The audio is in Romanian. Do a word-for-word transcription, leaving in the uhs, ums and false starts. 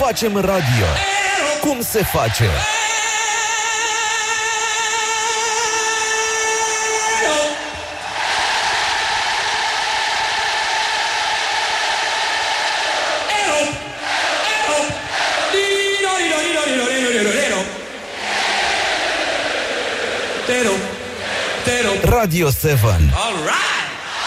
Facem radio. Cum se face? Radio seven. All right.